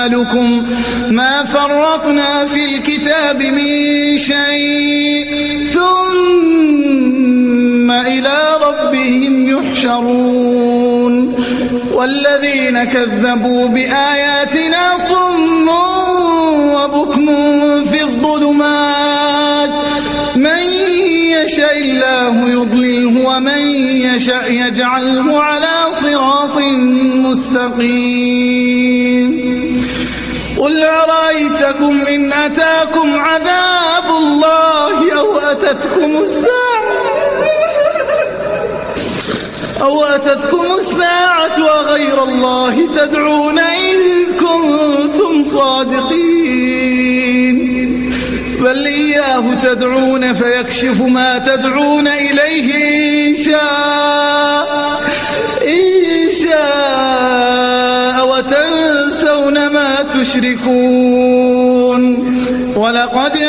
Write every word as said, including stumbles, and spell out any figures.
لكم ما فرطنا في الكتاب من شيء ثم إلى ربهم يحشرون والذين كذبوا بآياتنا صم وبكم في الظلمات من يشاء الله يضلله ومن يشاء يجعله على صراط مستقيم قل أرأيتكم إن أتاكم عذاب الله أو أتتكم الساعة أو أتتكم الساعة وغير الله تدعون إن كنتم صادقين بل إياه تدعون فيكشف ما تدعون إليه إن شاء إن شاء وتنسون ما تشركون ولقد